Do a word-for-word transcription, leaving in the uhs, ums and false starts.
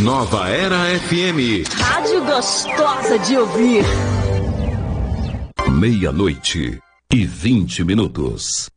Nova Era F M. Rádio gostosa de ouvir. Meia-noite e vinte minutos.